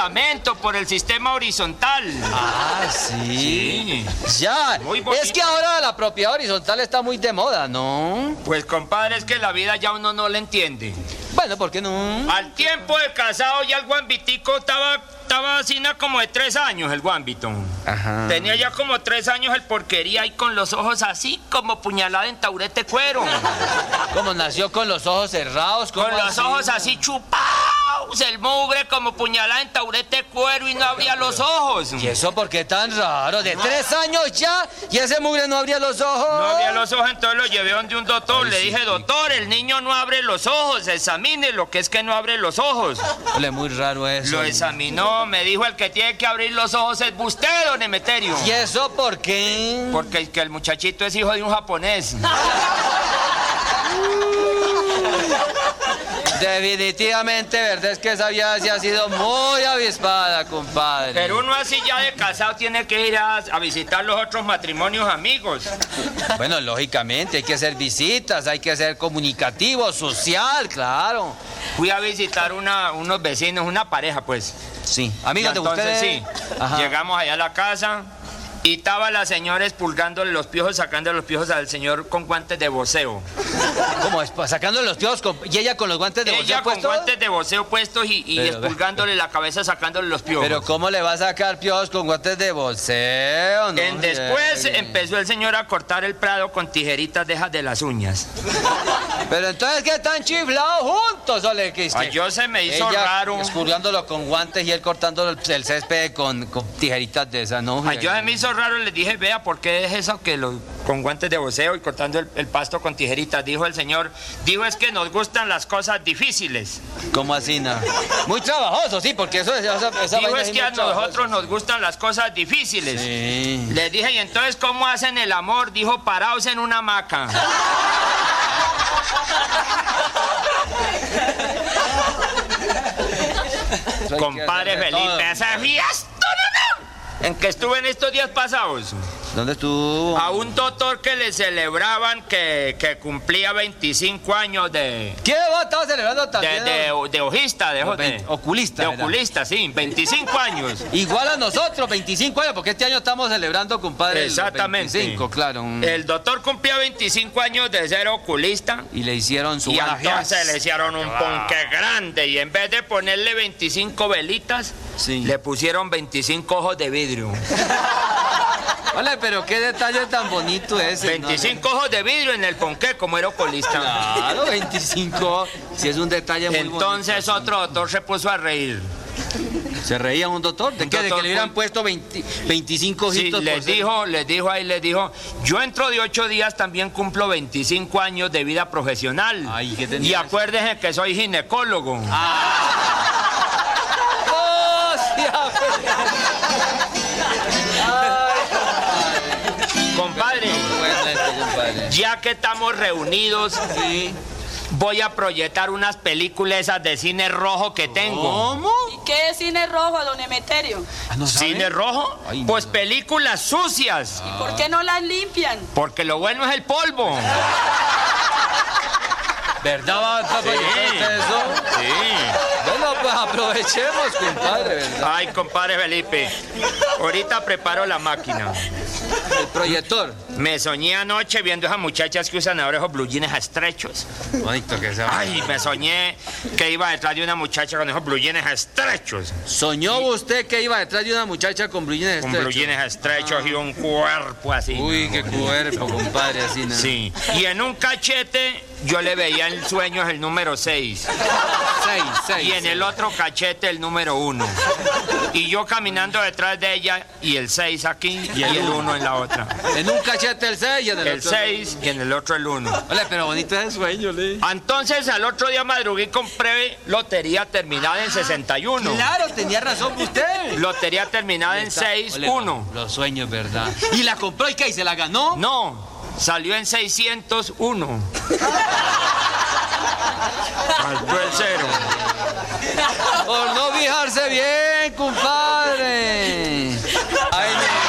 apartamento por el sistema horizontal. Ah, sí. Sí. Ya. Muy bonito. Es que ahora la propiedad horizontal está muy de moda, ¿no? Pues compadre, es que la vida ya uno no la entiende. Bueno, ¿por qué no? Al tiempo de casado ya el guambitico estaba así como de 3 años el guambito. Ajá. Tenía ya como 3 años el porquería y con los ojos así como puñalada en taurete cuero. Como nació con los ojos cerrados. Con los ojos así chupados, el mugre como puñalada en taurete cuero y no abría los ojos. ¿Y eso por qué tan raro? ¿De 3 años ya? ¿Y ese mugre no abría los ojos? No abría los ojos, entonces lo llevé donde un doctor. Ay, Le sí, dije, sí. doctor, el niño no abre los ojos, examine lo que es que no abre los ojos. Ole, muy raro eso. Lo examinó, me dijo, el que tiene que abrir los ojos es usted, don Emeterio. ¿Y eso por qué? Porque que el muchachito es hijo de un japonés. Definitivamente, verdad es que esa vida sí ha sido muy avispada, compadre. Pero uno así ya de casado tiene que ir a visitar los otros matrimonios amigos. Bueno, lógicamente, hay que hacer visitas, hay que ser comunicativo, social, claro. Fui a visitar unos vecinos, una pareja, pues. Sí. Y Amigas de entonces ustedes. sí, Ajá. llegamos allá a la casa y estaba la señora expulgándole los piojos, sacándole los piojos al señor con guantes de voceo. ¿Cómo es? Sacando los tíos y ella con los guantes de Ella voceo con puestos. guantes de voceo puestos y Pero, expulgándole la cabeza, sacándole los piojos. Pero ¿cómo le va a sacar piojos con guantes de voceo? No, Después llegue. empezó el señor a cortar el prado con tijeritas de esas de las uñas. Pero entonces, ¿qué están chiflados juntos, ole? Que es que Ay, yo se me hizo ella raro. expurgándolo con guantes y él cortando el césped con tijeritas de esas, ¿no? Ay, yo se me hizo raro, le dije, vea, ¿por qué es eso que con guantes de voceo y cortando el pasto con tijeritas? Dijo el señor, dijo, es que nos gustan las cosas difíciles. ¿Cómo así, no? Muy trabajoso, sí, porque esa Dijo, vaina es sí que a muy trabajosa. nosotros nos gustan las cosas difíciles. Sí. Le dije, ¿y entonces cómo hacen el amor? Dijo, parados en una hamaca. Compadre Felipe, esa fiesta, ¿no? En que estuve en estos días pasados. ¿Dónde estuvo? A un doctor que le celebraban que cumplía 25 años de ¿Qué va? Estaba celebrando también. de ojista, Oculista, de ¿verdad? oculista, sí, 25 años. Igual a nosotros, 25 años, porque este año estamos celebrando, compadre. Exactamente. 25, claro. El doctor cumplía 25 años de ser oculista. Y le hicieron su Y homenaje. entonces le hicieron un ponque grande y en vez de ponerle 25 velitas, Sí. le pusieron 25 ojos de vidrio. Vale, pero qué detalle tan bonito ese. 25 ojos de vidrio en el ponqué, como era oculista. Claro, 25. Si es un detalle muy Entonces bonito. otro doctor se puso a reír. ¿Se reía un doctor? ¿De Un qué? ¿De doctor que le hubieran muy- puesto 25 Sí, ojitos? les dijo, yo entro de 8 días también cumplo 25 años de vida profesional. Ay, ¿qué tenía y eso? acuérdense que soy ginecólogo. Compadre, ya que estamos reunidos, voy a proyectar unas películas esas de cine rojo que tengo. ¿Cómo? ¿Y qué es cine rojo, don Emeterio? ¿No sabe? ¿Cine rojo? Ay, no. Pues películas sucias. ¿Por qué no las limpian? Porque lo bueno es el polvo. ¿Verdad va a proyectar eso? Sí. Bueno, pues aprovechemos, compadre, ¿verdad? Ay, compadre Felipe, ahorita preparo la máquina. El proyector. Me soñé anoche viendo a esas muchachas que usan ahora esos blue jeans estrechos. Bonito que sea. Ay, me soñé que iba detrás de una muchacha con esos blue jeans estrechos. ¿Soñó usted que iba detrás de una muchacha con blue jeans Con blue estrechos? jeans estrechos y un cuerpo así. Uy, qué cuerpo, compadre, así, ¿no? Sí. Y en un cachete yo le veía el sueño el número 6. 6. Y en el otro cachete el número 1. Y yo caminando detrás de ella y el 6 aquí y el 1 en la otra. En un cachete el 6 y en el El otro. 6 y en el otro el 1. Ole, pero bonito es el sueño, le. Entonces al otro día madrugué y compré lotería terminada en 61. Claro, tenía razón usted. Lotería terminada en Ole, 6-1. Los sueños, ¿verdad? ¿Y la compró y qué? ¿Y se la ganó? No, salió en 601. Faltó el 0. Por no fijarse bien, compadre. Ay,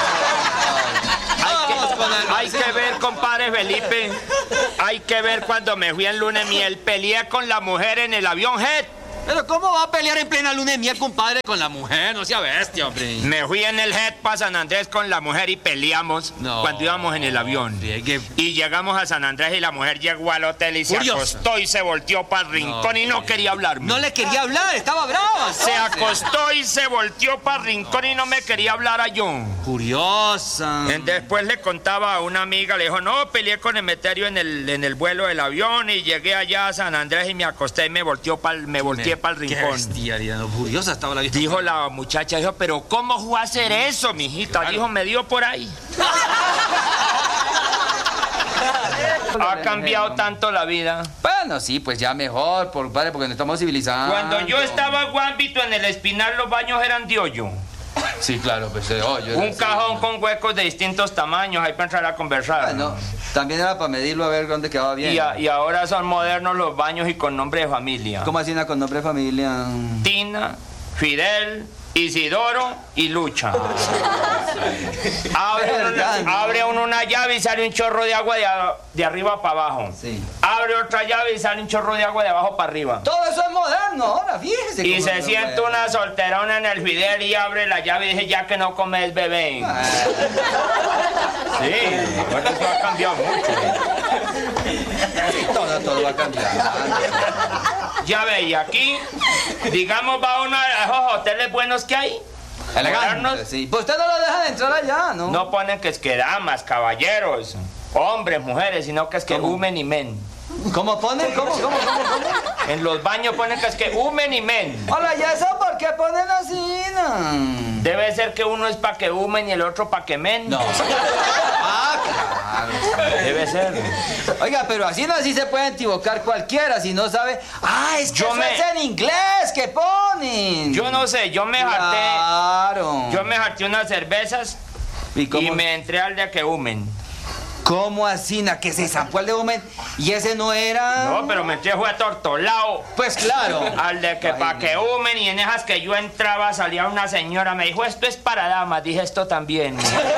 Hay que ver, compadre Felipe. Hay que ver cuando me fui en luna de miel. Peleé con la mujer en el avión Jet. Pero ¿cómo va a pelear en plena luna de miel, compadre, con la mujer? No sea bestia, hombre. Me fui en el jet para San Andrés con la mujer y peleamos cuando íbamos en el avión. Y llegamos a San Andrés y la mujer llegó al hotel y se acostó y se volteó para el rincón y no quería hablarme. No le quería hablar, estaba brava. Se acostó y se volteó para el rincón y no me quería hablar a yo. Curiosa. Después le contaba a una amiga, le dijo, no, peleé con Emeterio en el vuelo del avión y llegué allá a San Andrés y me acosté y me volteé para el rincón. Qué bestialidad, no, curiosa estaba la vieja. Dijo la muchacha, dijo, pero ¿cómo fue a hacer eso, mijita? Claro. Dijo, me dio por ahí. Ha cambiado tanto la vida. Bueno, sí, pues ya mejor, padre, porque nos estamos civilizando. Cuando yo estaba guambito en el Espinal, los baños eran de hoyo. Sí, claro, pues de hoyo. Un cajón con huecos de distintos tamaños, ahí para entrar a conversar. Bueno, también era para medirlo a ver dónde quedaba bien. Y ahora son modernos los baños y con nombre de familia. ¿Cómo así con nombre de familia? Tina, Fidel, Isidoro y Lucha. Abre uno una llave y sale un chorro de agua de arriba para abajo. Sí. Abre otra llave y sale un chorro de agua de abajo para arriba. Todo eso es moderno, ahora fíjese. Y se siente una solterona en el Fidel y abre la llave y dice, ya que no comes, bebé. Sí, bueno, eso ha cambiado mucho. Todo va a cambiar. Ya ve, y aquí, digamos, va uno a esos hoteles buenos que hay. Elegantes, sí. Pues usted no lo deja de entrar allá, ¿no? No ponen que es que damas, caballeros, hombres, mujeres, sino que es que women y men. ¿Cómo ponen? ¿Cómo? En los baños ponen que es que women y men. Hola, ¿y eso por qué ponen así? No. Debe ser que uno es para que women y el otro para que men. No. Ah, claro. Debe ser. Oiga, pero así no, así se puede equivocar cualquiera si no sabe. Ah, es que eso es en inglés que ponen. Yo no sé, yo me harté. Claro. Yo me harté unas cervezas y me entré al de que women. ¿Cómo así? ¿Que se zampó el de Women? ¿Y ese no era? No, pero me entré fue atortolado. Pues claro. Al de que pa' que humen, y en esas que yo entraba salía una señora, me dijo, esto es para damas. Dije, esto también.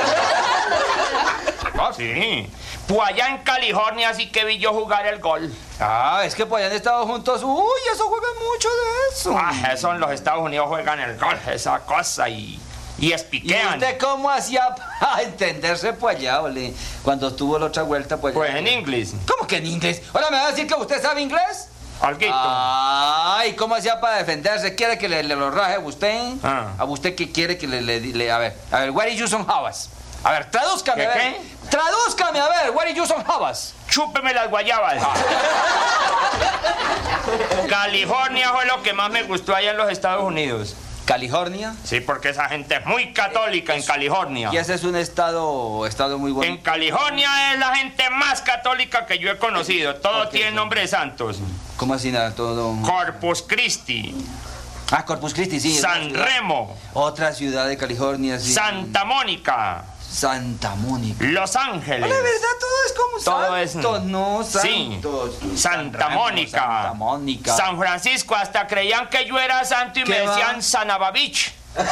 Ah, sí. Pues allá en California sí que vi yo jugar el gol. Ah, es que pues allá han estado juntos. Uy, eso juegan mucho de eso. Ah, eso en los Estados Unidos juegan el gol, esa cosa y espiquean. ¿Y usted cómo hacía para entenderse pues allá, ole? Cuando tuvo la otra vuelta pues allá. Pues en inglés. ¿Cómo que en inglés? Ahora me va a decir que usted sabe inglés. Alguito. Ay, ¿cómo hacía para defenderse? ¿Quiere que le lo raje a usted? Ah. ¿A usted qué quiere que le a ver, where is you some habas? A ver, tradúzcame, a ver. ¿Qué? Tradúzcame, a ver, where is you some habas? Chúpeme las guayabas. California fue lo que más me gustó allá en los Estados Unidos. ¿California? Sí, porque esa gente es muy católica en California. Y ese es un estado muy bueno. En California es la gente más católica que yo he conocido. Todo tiene nombre de santos. ¿Cómo así nada? Todo. Corpus Christi. Ah, Corpus Christi, sí. San Remo. Otra ciudad de California, sí. Santa Mónica. Santa Mónica. Los Ángeles. La verdad, todo es como todo santos, ¿no? Santos. Sí. Santa Mónica. Santa Mónica. San Francisco, hasta creían que yo era santo y me decían Sanababich.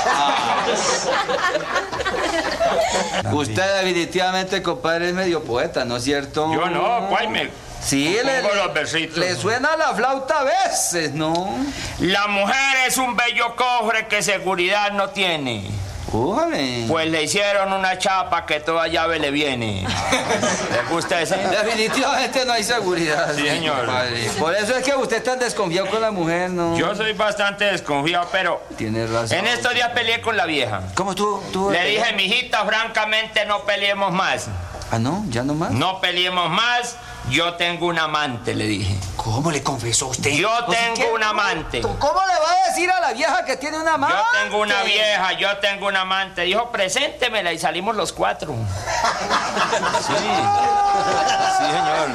Usted definitivamente, compadre, es medio poeta, ¿no es cierto? Yo no, ¿cuál me...? Sí, los versitos. Le suena la flauta a veces, ¿no? La mujer es un bello cofre que seguridad no tiene. ¡Órale! Pues le hicieron una chapa que toda llave le viene. ¿Le gusta ese? Definitivamente no hay seguridad. Sí, señor. Compadre. Por eso es que usted está tan desconfiado con la mujer, ¿no? Yo soy bastante desconfiado, pero... Tiene razón. En estos días peleé con la vieja. ¿Cómo tú? Le dije, mijita, francamente no peleemos más. ¿Ah, no? ¿Ya no más? No peleemos más. Yo tengo un amante, le dije. ¿Cómo le confesó usted? Yo tengo un amante. ¿Cómo le va a decir a la vieja que tiene un amante? Yo tengo un amante. Dijo, preséntemela y salimos los cuatro. Sí. Sí, señor.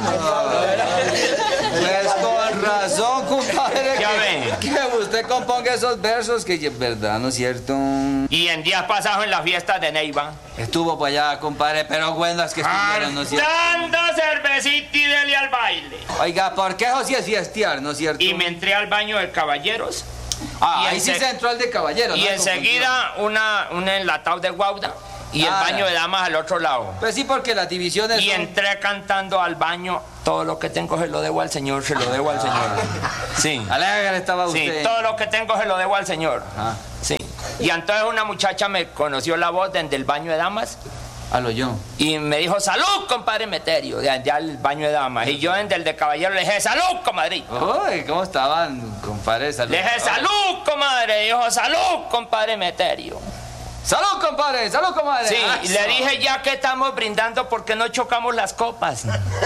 Pues con razón, compadre. Ya ve. Que usted componga esos versos que es verdad, ¿no es cierto? Y en días pasados en las fiestas de Neiva. Estuvo para allá, compadre, pero buenas que estuvieron, ¿no es cierto? Dando cervecita y dele al baile. Oiga, ¿por qué eso sí es fiestear, ¿no es cierto? Y me entré al baño de caballeros. Ah, ahí sí se entró al de caballeros. Y ¿no? enseguida un enlatado de guauda. y el baño de damas al otro lado. Pues sí, porque las divisiones Y entré cantando al baño, todo lo que tengo se lo debo al Señor, se lo debo al Señor. Sí. Alegre estaba usted. Sí, todo lo que tengo se lo debo al Señor. Ah. Sí. Y entonces una muchacha me conoció la voz desde el baño de damas. A lo yo. Y me dijo, salud, compadre Meterio, de allá al baño de damas. Y yo desde el de caballero le dije, salud, comadre. Uy, ¿cómo estaban, compadre? Salud. Le dije, salud, comadre. Y dijo, salud, compadre Meterio. ¡Salud, compadre! ¡Salud, comadre! Sí, y le dije, ya que estamos brindando, ¿por qué no chocamos las copas? Sí.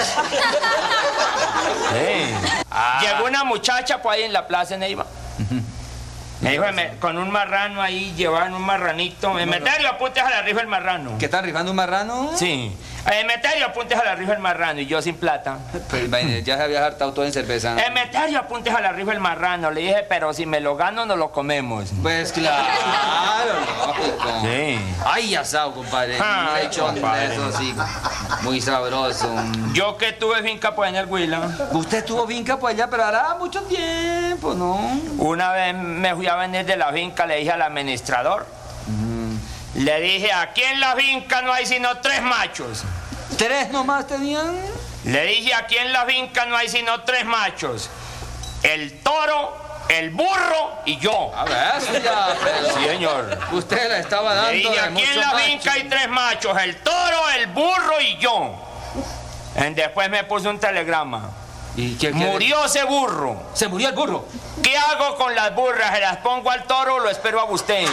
Llegó una muchacha pues ahí en la plaza en Neiva. Me dijo, con un marrano ahí, llevaban un marranito. Meterio, apuntes a la rifa el marrano. ¿Qué están rifando un marrano? Sí. Meterio, apuntes a la rifa el marrano. Y yo sin plata. Pues ya se había hartado todo en cerveza. Meterio, apuntes a la rifa el marrano. Le dije, pero si me lo gano, no lo comemos. Pues claro, lógico. Sí. Ay, asado, compadre. Un lechón de eso, sí. Muy sabroso. Yo que tuve finca pues en el Huila. Usted tuvo finca pues allá, pero hará mucho tiempo, ¿no? Una vez me fui a venir de la finca, le dije al administrador. Le dije, aquí en la finca no hay sino 3 machos. ¿3 nomás tenían? Le dije, aquí en la finca no hay sino 3 machos. El toro, el burro y yo. A ver, eso ya, pero... Sí, señor. Usted le estaba dando. Le dije, aquí en la finca hay 3 machos, el toro, el burro y yo. Después me puso un telegrama. ¿Y qué murió ese burro. ¿Se murió el burro? ¿Qué hago con las burras? ¿Se las pongo al toro o lo espero a usted?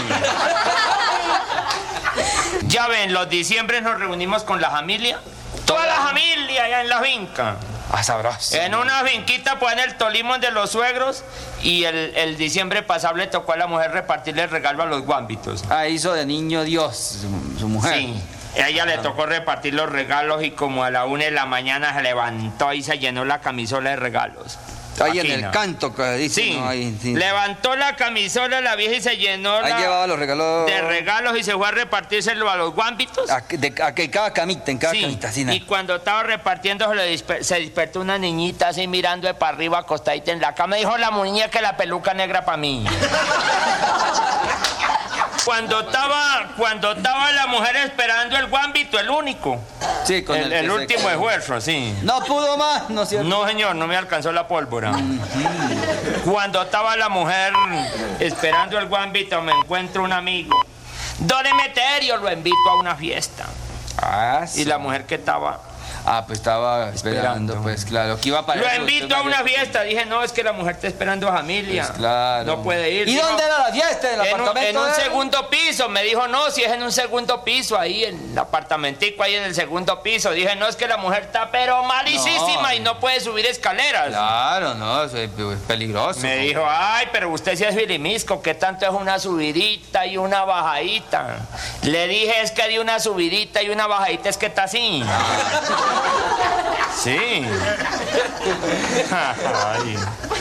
Ya ven, los diciembres nos reunimos con la familia. Toda la familia allá en la finca. Ah, sabroso. En una finquita pues en el Tolima de los suegros. Y el diciembre pasado le tocó a la mujer repartirle el regalo a los guambitos. Ah, hizo de niño Dios su mujer. Sí. A ella le tocó repartir los regalos y como a la 1 de la mañana se levantó y se llenó la camisola de regalos. Ahí en el canto que dice, sí. ¿no? Ahí, sí. Levantó la camisola la vieja y se llenó ahí llevaba los regalos de regalos y se fue a repartírselo a los guambitos. A cada camita, en cada camita, sí, y cuando estaba repartiendo se despertó una niñita así mirando de para arriba acostadita en la cama. Dijo la muñeca la peluca negra para mí. Cuando estaba la mujer esperando el guambito, el único. Sí, con el último esfuerzo, sí. No pudo más, ¿no es cierto? No, señor, no me alcanzó la pólvora. Cuando estaba la mujer esperando el guambito, me encuentro un amigo. Don Emeterio, lo invito a una fiesta. Ah, sí. Y la mujer que estaba... Ah, pues estaba esperando, pues claro, que iba para... Lo invito a una fiesta. Dije, no, es que la mujer está esperando familia. Pues claro. No puede ir. ¿Y dónde era la fiesta? ¿En el apartamento? En un segundo piso. Me dijo, no, si es en un segundo piso, ahí en el apartamentico, ahí en el segundo piso. Dije, no, es que la mujer está pero malicísima y no puede subir escaleras. Claro, no, es peligroso. Me dijo, ay, pero usted sí es filimisco, ¿qué tanto es una subidita y una bajadita? Le dije, es que de una subidita y una bajadita es que está así. Sí. Ay.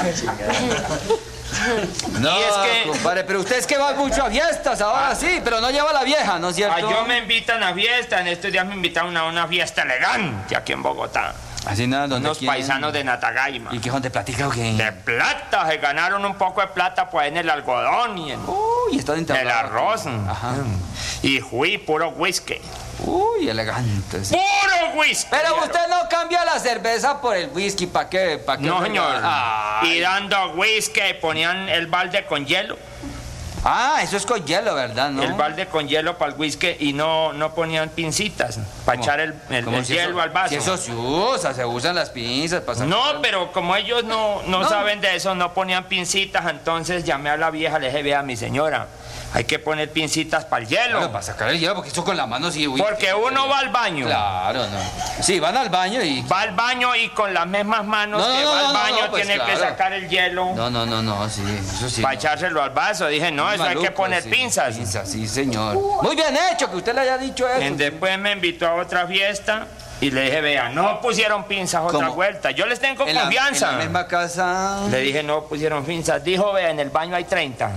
No, y es que, compadre, pero usted es que va mucho a fiestas ahora sí, pero no lleva a la vieja, ¿no es cierto? Yo me invitan a fiesta, en estos días me invitaron a una fiesta elegante aquí en Bogotá. Así nada, unos paisanos de Natagaima. ¿Y qué son de platica o qué? De plata, se ganaron un poco de plata pues en el algodón y en el arroz. Ajá. Y fui puro whisky. Uy, elegante. Sí. ¡Puro whisky! Pero usted no cambia la cerveza por el whisky, ¿para qué? No, señor. Y dando whisky ponían el balde con hielo. Ah, eso es con hielo, ¿verdad? ¿No? El balde con hielo para el whisky y no ponían pincitas para echar el hielo al vaso. Si eso se usan las pinzas para sacar. No, pero como ellos no saben de eso, no ponían pincitas, entonces llamé a la vieja, le dije, vea, mi señora, hay que poner pincitas para el hielo. Claro, para sacar el hielo, porque eso con la mano sí... Uy, porque uno va al baño. Claro, no. Sí, van al baño y... Va al baño y con las mismas manos va al baño pues tiene que sacar el hielo. No, sí, eso sí. Para echárselo al vaso. Dije, no, eso maluco, hay que poner pinzas. Pinzas, sí, señor. Muy bien hecho que usted le haya dicho eso. Después me invitó a otra fiesta y le dije, vea, no pusieron pinzas otra vuelta. Yo les tengo confianza. En la misma casa... Le dije, no pusieron pinzas. Dijo, vea, en el baño hay 30.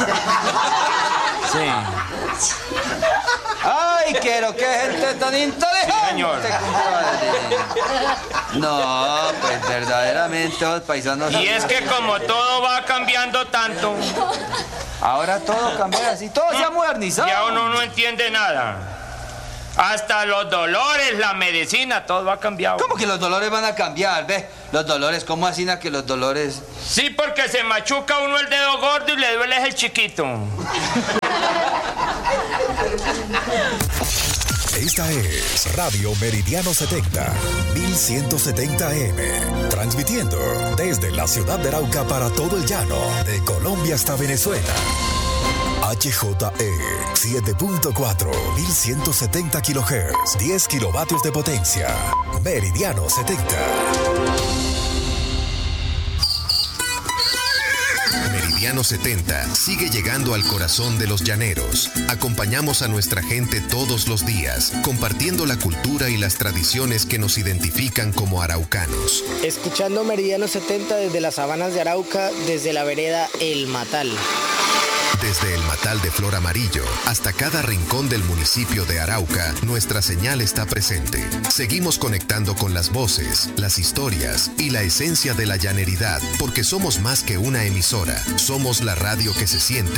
Sí. Ay, quiero que gente tan inteligente, sí, señor. No, pues verdaderamente los paisanos... Y es que como todo va cambiando tanto... Ahora todo cambia así, todo se ha modernizado. Ya uno no entiende nada. Hasta los dolores, la medicina, todo ha cambiado. ¿Cómo que los dolores van a cambiar? ¿Ve? Los dolores, ¿cómo así que los dolores? Sí, porque se machuca uno el dedo gordo y le duele el chiquito. Esta es Radio Meridiano 70, 1170 AM, transmitiendo desde la ciudad de Arauca para todo el llano, de Colombia hasta Venezuela. HJE 7.4, 1170 kHz, 10 kilovatios de potencia. Meridiano 70. Meridiano 70 sigue llegando al corazón de los llaneros. Acompañamos a nuestra gente todos los días, compartiendo la cultura y las tradiciones que nos identifican como araucanos. Escuchando Meridiano 70 desde las sabanas de Arauca, desde la vereda El Matal. Desde el Matal de Flor Amarillo hasta cada rincón del municipio de Arauca, nuestra señal está presente. Seguimos conectando con las voces, las historias y la esencia de la llaneridad, porque somos más que una emisora. Somos la radio que se siente